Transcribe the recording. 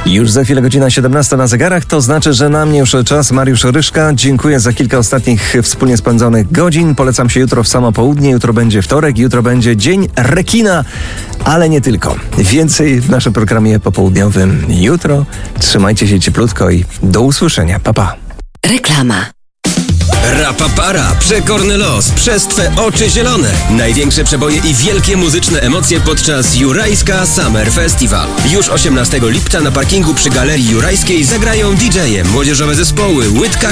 Już za chwilę godzina 17 na zegarach, to znaczy, że na mnie już czas. Mariusz Ryszka, dziękuję za kilka ostatnich wspólnie spędzonych godzin. Polecam się jutro w samo południe, jutro będzie wtorek, jutro będzie Dzień Rekina, ale nie tylko. Więcej w naszym programie popołudniowym jutro. Trzymajcie się cieplutko i do usłyszenia. Pa, pa. Reklama. Rapapara, przekorny los, przez Twe oczy zielone. Największe przeboje i wielkie muzyczne emocje podczas Jurajska Summer Festival. Już 18 lipca na parkingu przy Galerii Jurajskiej zagrają DJ-e, młodzieżowe zespoły, Łydka